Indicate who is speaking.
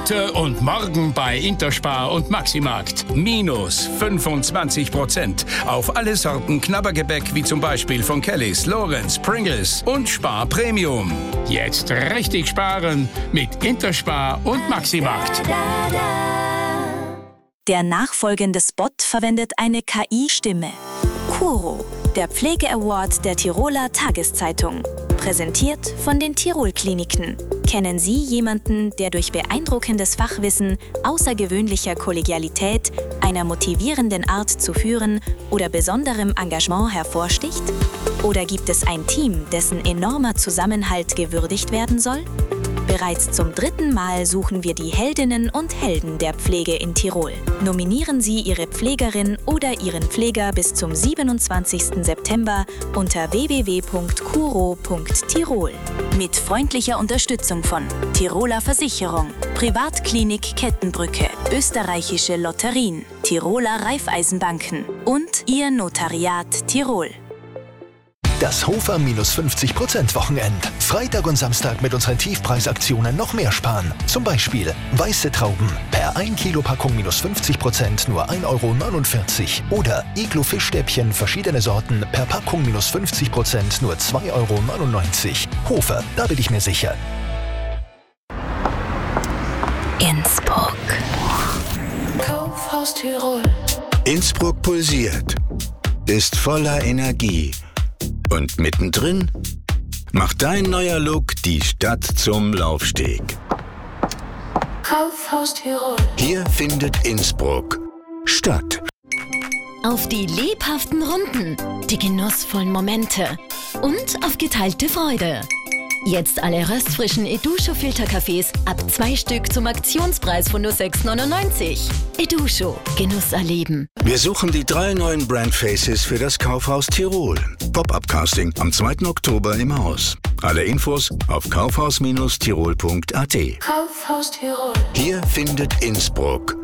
Speaker 1: Heute und morgen bei Interspar und Maximarkt. Minus 25% auf alle Sorten Knabbergebäck, wie zum Beispiel von Kellys, Lorenz, Pringles und Spar Premium. Jetzt richtig sparen mit Interspar und Maximarkt.
Speaker 2: Der nachfolgende Spot verwendet eine KI-Stimme. Kuro, der Pflege-Award der Tiroler Tageszeitung. Präsentiert von den Tirol-Kliniken. Kennen Sie jemanden, der durch beeindruckendes Fachwissen, außergewöhnlicher Kollegialität, einer motivierenden Art zu führen oder besonderem Engagement hervorsticht? Oder gibt es ein Team, dessen enormer Zusammenhalt gewürdigt werden soll? Bereits zum 3. Mal suchen wir die Heldinnen und Helden der Pflege in Tirol. Nominieren Sie Ihre Pflegerin oder Ihren Pfleger bis zum 27. September unter www.kuro.tirol. Mit freundlicher Unterstützung von Tiroler Versicherung, Privatklinik Kettenbrücke, Österreichische Lotterien, Tiroler Raiffeisenbanken und Ihr Notariat Tirol.
Speaker 3: Das Hofer minus 50% Wochenend. Freitag und Samstag mit unseren Tiefpreisaktionen noch mehr sparen. Zum Beispiel weiße Trauben per 1 Kilo Packung minus 50% nur 1,49 € oder Iglo-Fischstäbchen verschiedene Sorten per Packung minus 50% nur 2,99 €. Hofer, da bin ich mir sicher.
Speaker 2: Innsbruck.
Speaker 4: Kaufhaus Tirol.
Speaker 5: Innsbruck pulsiert, ist voller Energie. Und mittendrin macht dein neuer Look die Stadt zum Laufsteg.
Speaker 4: Kaufhaus Tirol.
Speaker 5: Hier findet Innsbruck statt.
Speaker 6: Auf die lebhaften Runden, die genussvollen Momente und auf geteilte Freude. Jetzt alle röstfrischen Edusho-Filterkaffees ab 2 Stück zum Aktionspreis von nur 6,99 €. Edusho, Genuss erleben.
Speaker 5: Wir suchen die 3 neuen Brandfaces für das Kaufhaus Tirol. Pop-up-Casting am 2. Oktober im Haus. Alle Infos auf kaufhaus-tirol.at.
Speaker 4: Kaufhaus Tirol.
Speaker 5: Hier findet Innsbruck